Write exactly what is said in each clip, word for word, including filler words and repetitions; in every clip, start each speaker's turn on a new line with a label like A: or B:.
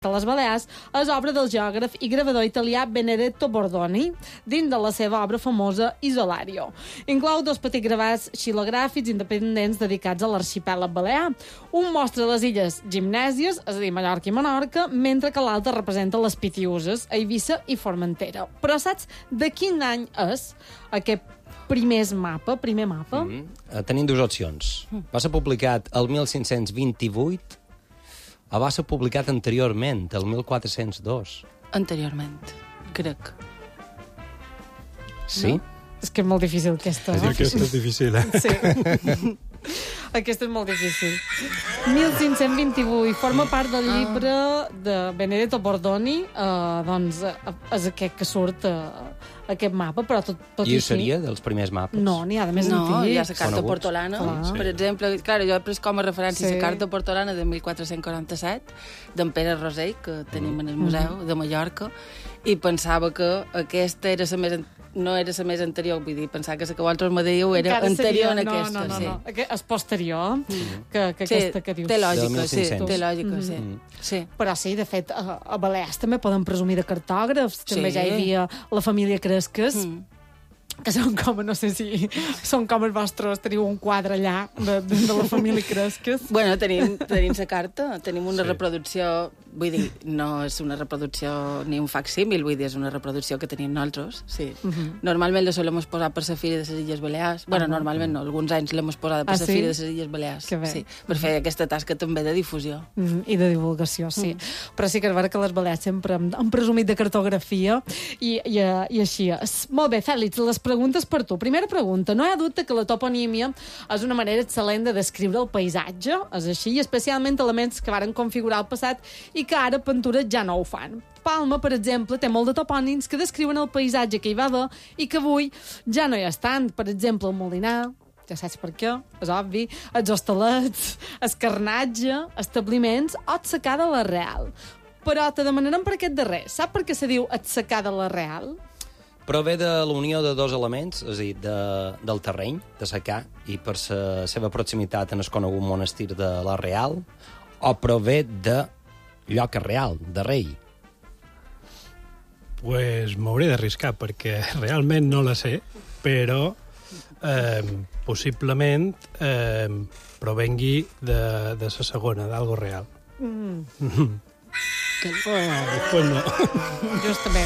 A: a les Balears és obra del geògraf i gravador italià Benedetto Bordoni, dins de la seva obra famosa Isolario. Inclou dos petits gravats xilogràfics independents dedicats a l'arxipèlag balear. Un mostra les illes Gimnèsies, és a dir, Mallorca i Menorca, mentre que l'altre representa les Pitiüses, Eivissa i Formentera. Però saps de quin any és aquest primer mapa, primer mapa?
B: Mm -hmm. Tenim dues opcions. Va ser publicat el mil cinc-cents vint-i-vuit o va ser publicat anteriorment, el mil quatre-cents dos.
C: Anteriorment, crec.
B: Sí?
A: No? És que és molt difícil, aquesta.
D: És aquesta és difícil, eh?
A: Sí. Aquesta és molt difícil. mil cinc-cents vint-i-vuit, forma part del llibre de Benedetto Bordoni, eh, doncs és aquest que surt eh, aquest mapa, però tot, tot
B: I
A: i
B: ho
A: així...
B: seria dels primers mapes?
A: No, n'hi ha de més
C: No,
A: antics.
C: hi ha la carta
B: Coneguts.
C: portolana,
A: Clar.
C: per exemple. Clar, jo he pres com a referència
A: Sí.
C: la carta portolana de mil quatre-cents quaranta-set d'en Pere Rosell, que tenim en el Museu de Mallorca, i pensava que aquesta era la més... no era la més anterior, vull dir, pensava que la que vosaltres me dèieu era
A: Encara
C: anterior
A: seria-
C: a aquesta.
A: No, no, no,
C: sí.
A: no. Aquest és posterior que, que
C: Sí,
A: aquesta que dius.
C: té
B: Del
C: lògica,
B: mil
C: sí,
B: cinc-cents.
C: té lògica, sí.
B: Mm.
C: sí.
A: Però sí, de fet, a, a Balears també poden presumir de cartògrafs. També
C: Sí.
A: ja hi havia la família Cresques,
C: Mm.
A: que són com, no sé si són com els vostres, teniu un quadre allà de, de, de la família Cresques.
C: Bueno, tenim, tenim la carta, tenim una
D: Sí.
C: reproducció, vull dir, no és una reproducció ni un facsímil, vull dir, és una reproducció que tenim nosaltres, sí. Uh -huh. Normalment la solem posar per la Fira de les Illes Balears. Bueno, normalment no, alguns anys l'hem posada per
A: Ah,
C: la
A: sí?
C: Fira de les Illes Balears.
A: Que bé.
C: Sí, per fer aquesta tasca també de difusió.
A: Mm, I de divulgació, sí. Mm. Però sí que és vera que les Balears sempre han, han presumit de cartografia i, i, i així és. Molt bé, Fèlix, les preguntes per tu. Primera pregunta. No hi ha dubte que la toponímia és una manera excel·lent de descriure el paisatge, és així, i especialment elements que varen configurar el passat i que ara pintures ja no ho fan. Palma, per exemple, té molt de topònims que descriuen el paisatge que hi va haver i que avui ja no hi estan. Per exemple, el Molinar, ja saps per què, és obvi, els hostalets, escarnatge, establiments o atsecar de la Real. Però te demanarem per aquest darrer. Sap per què se diu atsecar de la Real?
B: Prové de la unió de dos elements, és a dir, de, del terreny, de secar, i per la seva proximitat en el conegut monestir de la Real, o prové de lloc real, de rei?
D: Pues m'hauré d'arriscar, perquè realment no la sé, però eh, possiblement eh, provengui de, de la segona, d'algo real.
A: Mm.
D: Que... Oh, pues no.
A: Justament.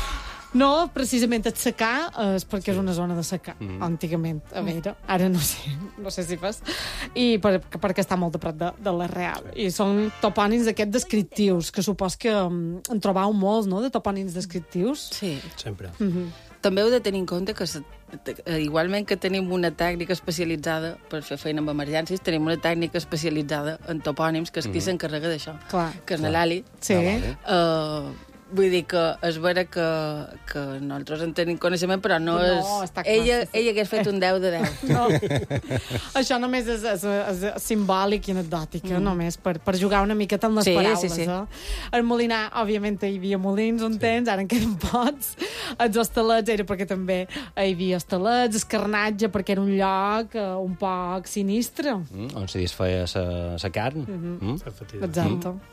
A: No, precisament atsecar és perquè és una zona de secar, mm. antigament. A veure, ara no sé, no sé si fas. I per, perquè està molt a prop de, de la Real. I són topònims d'aquests descriptius, que supos que um, en trobau molts, no?, de topònims descriptius.
C: Sí.
D: Sempre.
A: Mm -hmm.
C: També heu de tenir en compte que, igualment que tenim una tècnica especialitzada per fer feina amb emergències, tenim una tècnica especialitzada en topònims, que és qui mm. s'encarrega d'això,
A: Clar.
C: que és l'Ali.
A: Sí.
B: Ah,
C: Uh, vull dir que és vera que, que nosaltres en tenim coneixement, però no,
A: No,
C: és...
A: està clar,
C: Ella,
A: sí, sí.
C: ella hagués fet un deu de deu.
A: No. Això només és, és, és simbòlic i anecdòtic, mm. només per, per jugar una miqueta amb les
C: Sí,
A: paraules.
C: sí, sí.
A: Eh? El Molinar, òbviament, hi havia molins un sí. temps, ara en queden pocs. Els hostalets era perquè també hi havia hostalets, escarnatge perquè era un lloc uh, un poc sinistre.
B: Mm, on se desfeia la carn. Mm -hmm.
D: Mm.
A: Exacte. Mm.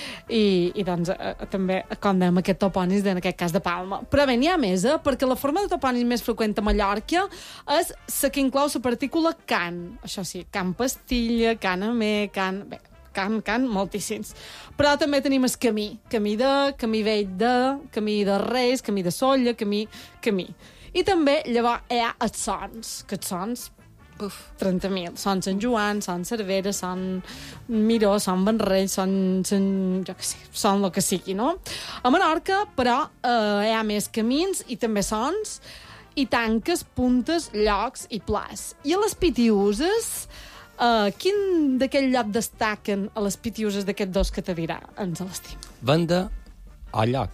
A: I, i doncs eh, també, com dèiem, aquest topònims en aquest cas de Palma. Però bé, n'hi ha més, eh? Perquè la forma de topònims més freqüent a Mallorca és la que inclou la partícula can. Això sí, can Pastilla, can Amer, can... Bé, can, can, moltíssims. Però també tenim el camí. Camí de, camí vell de, camí de Reis, camí de Solla, camí, camí. I també, llavors, hi ha els sons, que els sons
C: Uf.
A: trenta mil. Són Sant Joan, són Cervera, són Miró, són Benrell, són, són jo què sé, són el que sigui, no? A Menorca, però, eh, hi ha més camins i també sons i tanques, puntes, llocs i plats. I a les Pitiüses, eh, quin d'aquest lloc destaquen a les Pitiüses d'aquests dos que te dirà? Ens l'estim.
B: Venda o lloc?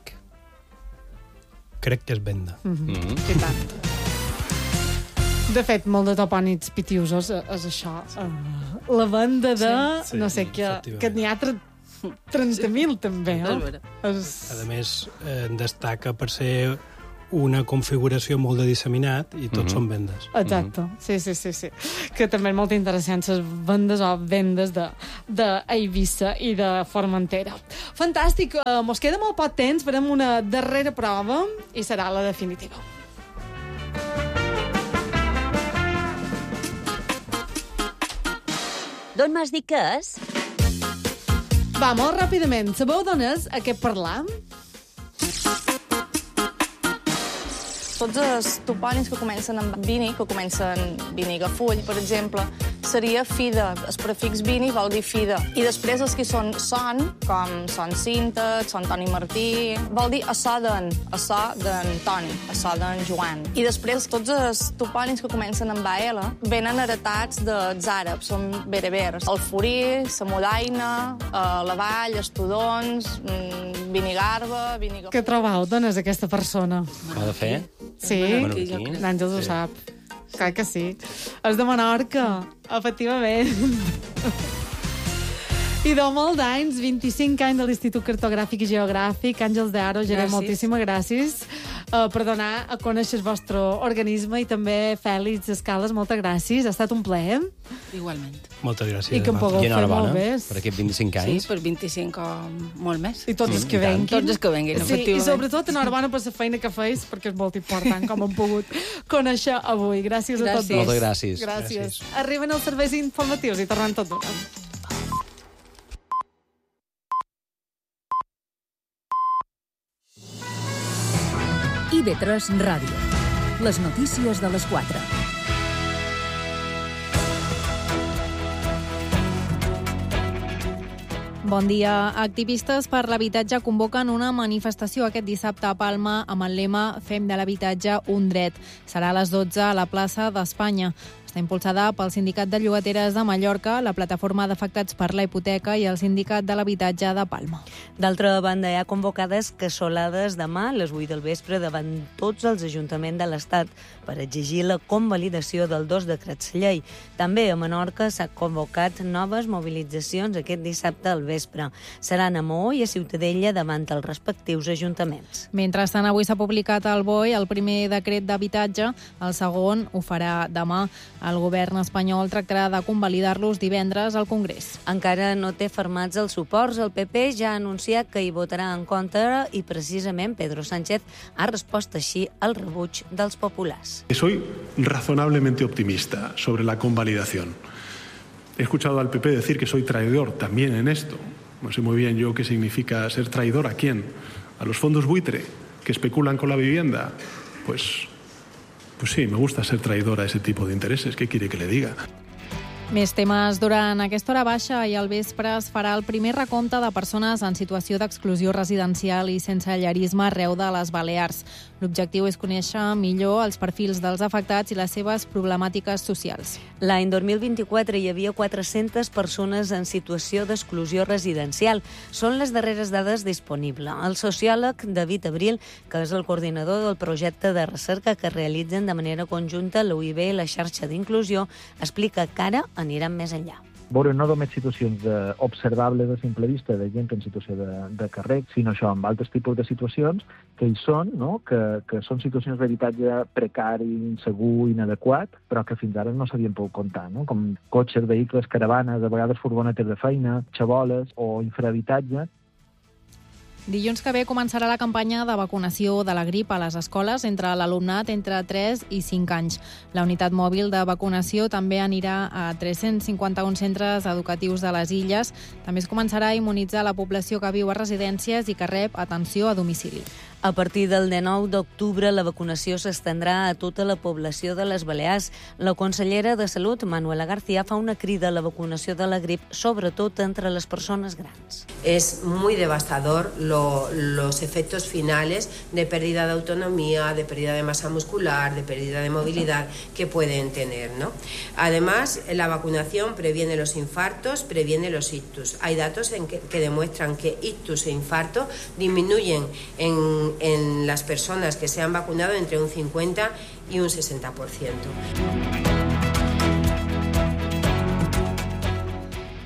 D: Crec que és venda.
A: Mm -hmm.
B: Mm -hmm.
A: I tant. De fet, molt de topònims pitiusos és això. Uh, la banda de...
D: Sí, sí,
A: no sé què...
D: efectivament.
A: Que n'hi ha trenta mil, també,
C: És
A: eh?
C: vera.
A: És...
D: A més, eh, destaca per ser una configuració molt de disseminat i tots mm-hmm. són vendes.
A: Exacte, mm-hmm. sí, sí, sí, sí. Que també és molt interessant les vendes o vendes d'Eivissa i de Formentera. Fantàstic, uh, mos queda molt poc temps, farem una darrera prova i serà la definitiva.
E: D'on m'has dit que és?
A: Va, molt ràpidament. Sabeu d'on és a què parlam?
F: Tots els topònims que comencen amb vini, que comencen vinigafull, per exemple, seria fida. El prefix vini vol dir fida. I després els que són son, com son Cinta, son Toni Martí, vol dir a so d'en, a so d'en Toni, a so d'en Joan. I després tots els topònims que comencen amb A L venen heretats dels àrabs, són berebers. El Furí, la Modaina, la Vall, Estudons, Vinigarba, Vinigafull...
A: Què trobeu? D'on és aquesta persona?
B: Ho ha de fer?
A: Sí, l'Àngels ho sap. Clar que sí. És de Menorca, efectivament. I de molt d'anys, vint-i-cinc anys de l'Institut Cartogràfic i Geogràfic. Àngels de Aro, gerent, moltíssimes gràcies uh, per donar a conèixer el vostre organisme i també Fèlix Escales, moltes gràcies. Ha estat un plaer.
C: Igualment.
D: Moltes gràcies.
A: I que em pugueu fer molt bé.
B: Per aquests vint-i-cinc anys.
C: Sí, per vint-i-cinc o molt més.
A: I tots els que venguin.
C: Tots els que venguin,
A: sí,
C: efectivament.
A: I sobretot enhorabona per la feina que feis, perquè és molt important com hem pogut conèixer avui. Gràcies, gràcies. a tots dos.
B: Moltes gràcies.
A: Gràcies. gràcies. Arriben els serveis informatius i tornem tot d'una.
E: I V tres Ràdio. Les notícies de les quatre.
G: Bon dia. Activistes per l'habitatge convoquen una manifestació aquest dissabte a Palma amb el lema Fem de l'habitatge un dret. Serà a les dotze a la plaça d'Espanya. Està impulsada pel Sindicat de Llogateres de Mallorca, la Plataforma d'Afectats per la Hipoteca i el Sindicat de l'Habitatge de Palma.
H: D'altra banda, hi ha convocades cassolades demà a les vuit del vespre davant tots els ajuntaments de l'Estat per exigir la convalidació del dos decrets llei. També a Menorca s'ha convocat noves mobilitzacions aquest dissabte al vespre. Seran a Maó i a Ciutadella davant els respectius ajuntaments.
G: Mentrestant, avui s'ha publicat al B O E el primer decret d'habitatge, el segon ho farà demà. El govern espanyol tractarà de convalidar-los divendres al Congrés.
H: Encara no té fermats els suports. El P P ja ha anunciat que hi votarà en contra i precisament Pedro Sánchez ha respost així al rebuig dels populars.
I: Soy razonablemente optimista sobre la convalidación. He escuchado al P P decir que soy traidor también en esto. No sé muy bien yo qué significa ser traidor. ¿A quién? ¿A los fondos buitre que especulan con la vivienda? Pues... Pues sí, me gusta ser traidor a ese tipo de intereses. ¿Qué quiere que le diga?
G: Més temes. Durant aquesta hora baixa i al vespre es farà el primer recompte de persones en situació d'exclusió residencial i sense llarisme arreu de les Balears. L'objectiu és conèixer millor els perfils dels afectats i les seves problemàtiques socials.
H: L'any dos mil vint-i-quatre hi havia quatre-centes persones en situació d'exclusió residencial. Són les darreres dades disponibles. El sociòleg David Abril, que és el coordinador del projecte de recerca que realitzen de manera conjunta l'U I B i la xarxa d'inclusió, explica que ara aniran més enllà.
J: Veure no només situacions de, observables a simple vista de gent en situació de, de carrer, sinó això amb altres tipus de situacions que hi són, no? que, que són situacions d'habitatge precari, insegur, inadequat, però que fins ara no s'havien pogut comptar, no? Com cotxes, vehicles, caravanes, a vegades furgonetes de feina, xaboles o infrahabitatge.
G: Dilluns que ve començarà la campanya de vacunació de la grip a les escoles entre l'alumnat entre tres i cinc anys. La unitat mòbil de vacunació també anirà a tres-cents cinquanta-un centres educatius de les illes. També es començarà a immunitzar la població que viu a residències i que rep atenció a domicili.
H: A partir del dinou d'octubre, la vacunació s'estendrà a tota la població de les Balears. La consellera de Salut, Manuela García, fa una crida a la vacunació de la grip, sobretot entre les persones grans.
K: Es muy devastador lo, los efectos finales de pérdida de autonomía, de pérdida de masa muscular, de pérdida de movilidad que pueden tener, ¿no? Además, la vacunación previene los infartos, previene los ictus. Hay datos en que, que demuestran que ictus e infarto disminuyen en en las personas que se han vacunado entre un cincuenta y un sesenta por ciento.
G: I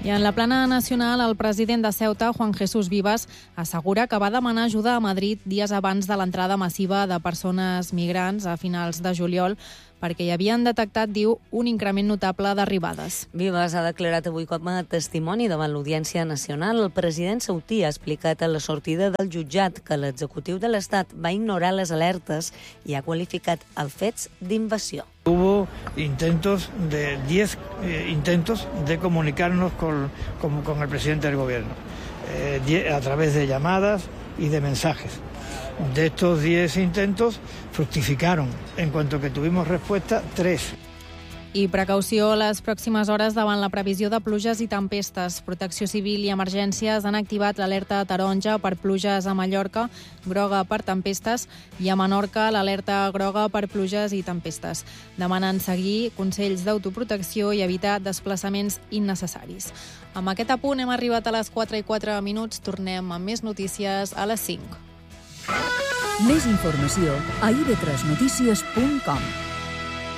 G: I en la plana nacional, el president de Ceuta, Juan Jesús Vivas, assegura que va demanar ajuda a Madrid dies abans de l'entrada massiva de persones migrants a finals de juliol, perquè hi havien detectat, diu, un increment notable d'arribades.
H: Vivas ha declarat avui com a testimoni davant l'Audiència Nacional. El president saudí ha explicat a la sortida del jutjat que l'executiu de l'Estat va ignorar les alertes i ha qualificat els fets d'invasió.
L: Hubo intentos de diez eh, intentos de comunicarnos con, con, con el presidente del gobierno eh, die, a través de llamadas y de mensajes. De estos diez intentos fructificaron, en cuanto que tuvimos respuesta, tres.
G: I precaució les pròximes hores davant la previsió de pluges i tempestes. Protecció Civil i Emergències han activat l'alerta taronja per pluges a Mallorca, groga per tempestes, i a Menorca l'alerta groga per pluges i tempestes. Demanen seguir consells d'autoprotecció i evitar desplaçaments innecessaris. Amb aquest apunt hem arribat a les quatre i quatre minuts. Tornem amb més notícies a les cinc.
E: Més informació a i ve tres notícies punt com.